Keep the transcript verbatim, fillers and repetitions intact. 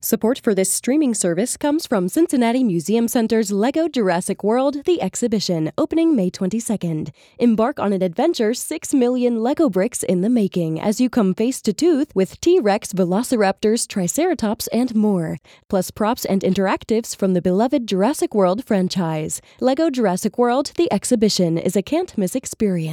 Support for this streaming service comes from Cincinnati Museum Center's Lego Jurassic World: The Exhibition, opening May twenty-second. Embark on an adventure six million Lego bricks in the making as you come face to tooth with T-Rex, Velociraptors, Triceratops, and more. Plus props and interactives from the beloved Jurassic World franchise. Lego Jurassic World: The Exhibition is a can't-miss experience.